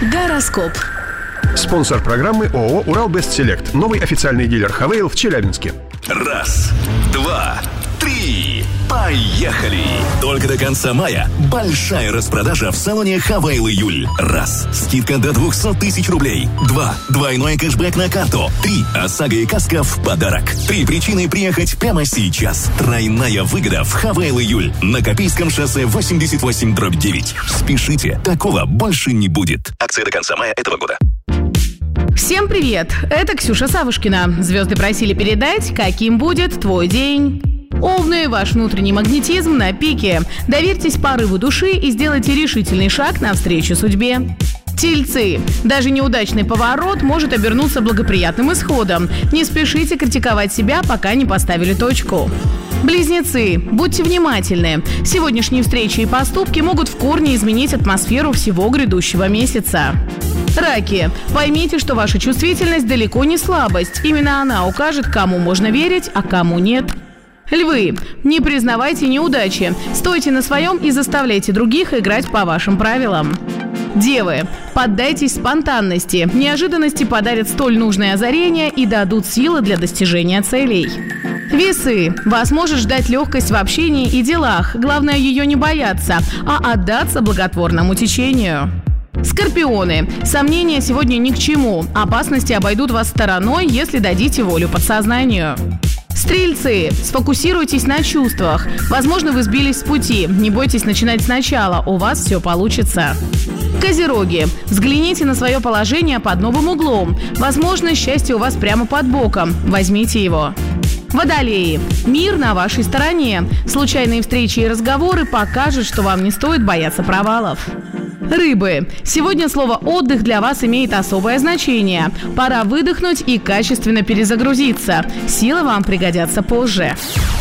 Гороскоп. Спонсор программы ООО «Уралбестселект». Новый официальный дилер «Хавейл» в Челябинске. 1, 2, 3. Поехали! Только до конца мая большая распродажа в салоне «Хавейл Июль». 1. Скидка до 200 тысяч рублей. 2. Двойной кэшбэк на карту. 3. ОСАГО и каска в подарок. 3 причины приехать прямо сейчас. Тройная выгода в «Хавейл Июль» на Копейском шоссе 88/9. Спешите, такого больше не будет. Акция до конца мая этого года. Всем привет! Это Ксюша Савушкина. Звезды просили передать, каким будет твой день. Овны, ваш внутренний магнетизм на пике. Доверьтесь порыву души и сделайте решительный шаг навстречу судьбе. Тельцы. Даже неудачный поворот может обернуться благоприятным исходом. Не спешите критиковать себя, пока не поставили точку. Близнецы. Будьте внимательны. Сегодняшние встречи и поступки могут в корне изменить атмосферу всего грядущего месяца. Раки. Поймите, что ваша чувствительность далеко не слабость. Именно она укажет, кому можно верить, а кому нет. Львы. Не признавайте неудачи. Стойте на своем и заставляйте других играть по вашим правилам. Девы. Поддайтесь спонтанности. Неожиданности подарят столь нужное озарение и дадут силы для достижения целей. Весы. Вас может ждать легкость в общении и делах. Главное ее не бояться, а отдаться благотворному течению. Скорпионы. Сомнения сегодня ни к чему. Опасности обойдут вас стороной, если дадите волю подсознанию. Стрельцы. Сфокусируйтесь на чувствах. Возможно, вы сбились с пути. Не бойтесь начинать сначала. У вас все получится. Козероги. Взгляните на свое положение под новым углом. Возможно, счастье у вас прямо под боком. Возьмите его. Водолеи. Мир на вашей стороне. Случайные встречи и разговоры покажут, что вам не стоит бояться провалов. Рыбы. Сегодня слово «отдых» для вас имеет особое значение. Пора выдохнуть и качественно перезагрузиться. Силы вам пригодятся позже.